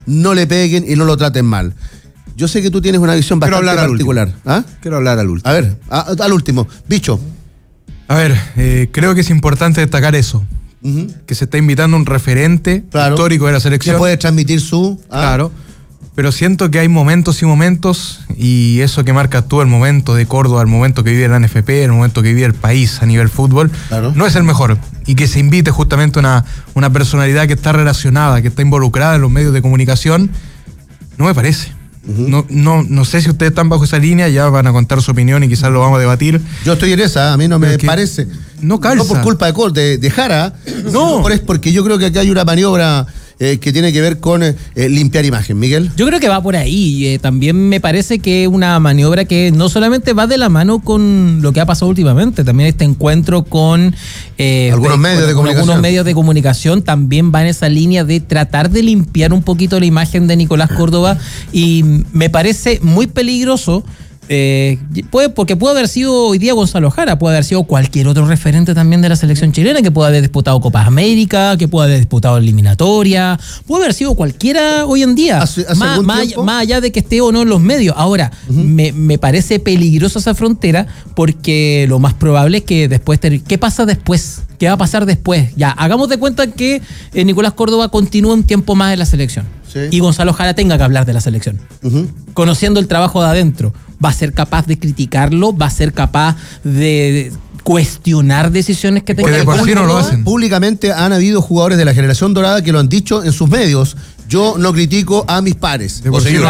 no le peguen y no lo traten mal. Yo sé que tú tienes una visión bastante particular. ¿Ah? Quiero hablar al último. A ver, al último. Bicho. A ver, creo que es importante destacar eso. Que se está invitando un referente histórico de la selección. Que puede transmitir su... Claro. Pero siento que hay momentos y momentos, y eso que marcas tú, el momento de Córdoba, el momento que vive la NFP, el momento que vive el país a nivel fútbol, no es el mejor. Y que se invite justamente una personalidad que está relacionada, que está involucrada en los medios de comunicación, no me parece. No sé si ustedes están bajo esa línea, ya van a contar su opinión y quizás lo vamos a debatir. Yo estoy en esa, a mí no me parece. No calza. No por culpa de Jara, no. Porque yo creo que acá hay una maniobra que tiene que ver con limpiar imagen. Miguel. Yo creo que va por ahí. También me parece que es una maniobra que no solamente va de la mano con lo que ha pasado últimamente, también este encuentro con algunos medios de comunicación también va en esa línea de tratar de limpiar un poquito la imagen de Nicolás Córdoba, y me parece muy peligroso. Porque puede haber sido hoy día Gonzalo Jara, puede haber sido cualquier otro referente también de la selección chilena, que puede haber disputado Copas América, que puede haber disputado eliminatoria, puede haber sido cualquiera hoy en día, más allá de que esté o no en los medios. Ahora, me parece peligrosa esa frontera, porque lo más probable es que después, ¿qué pasa después? ¿Qué va a pasar después? Ya, hagamos de cuenta que Nicolás Córdoba continúa un tiempo más en la selección. Sí. Y Gonzalo Jara tenga que hablar de la selección. Conociendo el trabajo de adentro, ¿va a ser capaz de criticarlo? ¿Va a ser capaz de cuestionar decisiones que tenga? Públicamente han habido jugadores de la generación dorada que lo han dicho en sus medios. Yo no critico a mis pares.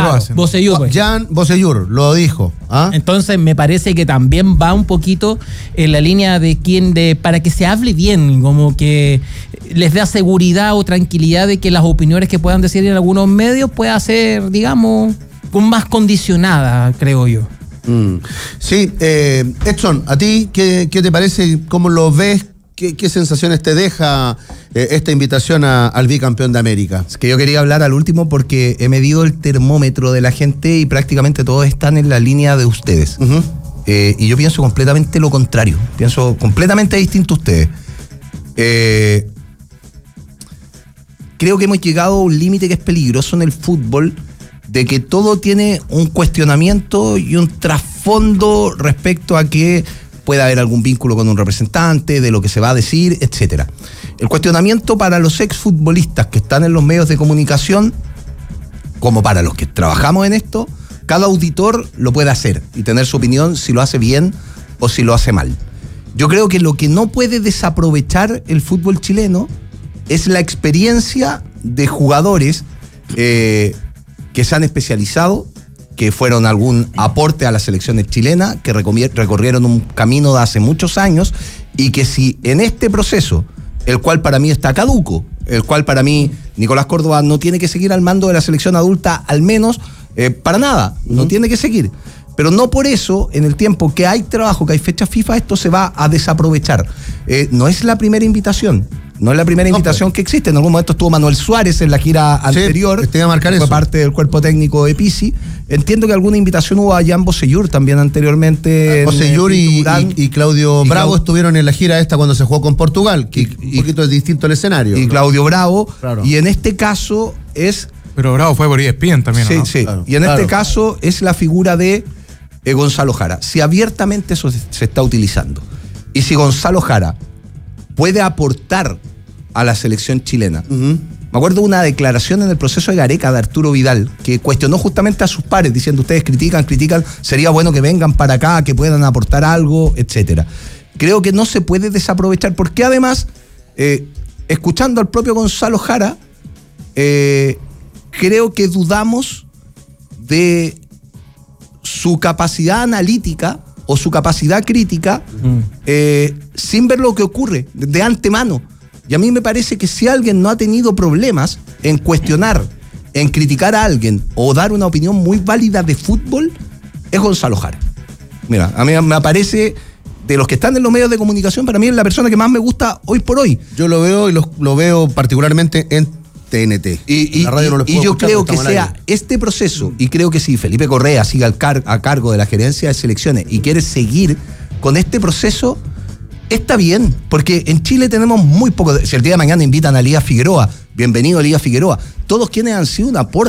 Jan Bosellur lo dijo. Entonces me parece que también va un poquito en la línea para que se hable bien, como que les dé seguridad o tranquilidad de que las opiniones que puedan decir en algunos medios pueda ser, digamos, más condicionada, creo yo. Sí, Edson, ¿a ti qué te parece? ¿Cómo lo ves? ¿Qué sensaciones te deja esta invitación al bicampeón de América? Es que yo quería hablar al último porque he medido el termómetro de la gente y prácticamente todos están en la línea de ustedes. Y yo pienso completamente lo contrario. Pienso completamente distinto a ustedes. Creo que hemos llegado a un límite que es peligroso en el fútbol, de que todo tiene un cuestionamiento y un trasfondo respecto a que puede haber algún vínculo con un representante, de lo que se va a decir, etcétera. El cuestionamiento para los exfutbolistas que están en los medios de comunicación, como para los que trabajamos en esto, cada auditor lo puede hacer y tener su opinión si lo hace bien o si lo hace mal. Yo creo que lo que no puede desaprovechar el fútbol chileno es la experiencia de jugadores que se han especializado, que fueron algún aporte a las selecciones chilenas, que recorrieron un camino de hace muchos años, y que si en este proceso, el cual para mí está caduco, el cual para mí Nicolás Córdoba no tiene que seguir al mando de la selección adulta, al menos para nada, no tiene que seguir. Pero no por eso, en el tiempo que hay trabajo, que hay fecha FIFA, esto se va a desaprovechar. No es la primera invitación. No es la primera invitación que existe. En algún momento estuvo Manuel Suárez en la gira anterior. Te iba a marcar fue eso. Parte del cuerpo técnico de Pizzi. Entiendo que alguna invitación hubo a Jan Bosellur también anteriormente. Bosellur y Claudio Bravo estuvieron en la gira esta cuando se jugó con Portugal, que un poquito es distinto el escenario. Y Claudio Bravo. Claro. Y en este caso es... Pero Bravo fue por ESPN también, sí, ¿no? Sí, claro, y en este caso es la figura de Gonzalo Jara. Si abiertamente eso se está utilizando, y si Gonzalo Jara puede aportar a la selección chilena. Me acuerdo de una declaración en el proceso de Gareca de Arturo Vidal, que cuestionó justamente a sus pares, diciendo: ustedes critican, sería bueno que vengan para acá, que puedan aportar algo, etcétera. Creo que no se puede desaprovechar, porque además, escuchando al propio Gonzalo Jara, creo que dudamos de su capacidad analítica o su capacidad crítica, sin ver lo que ocurre de antemano. Y a mí me parece que si alguien no ha tenido problemas en cuestionar, en criticar a alguien o dar una opinión muy válida de fútbol, es Gonzalo Jara. Mira, a mí me parece, de los que están en los medios de comunicación, para mí es la persona que más me gusta hoy por hoy. Yo lo veo y lo veo particularmente en TNT. Y yo creo que sea este proceso, y creo que si Felipe Correa sigue a cargo de la gerencia de selecciones y quiere seguir con este proceso, está bien, porque en Chile tenemos muy poco. Si el día de mañana invitan a Elías Figueroa, bienvenido Elías Figueroa. Todos quienes han sido un aporte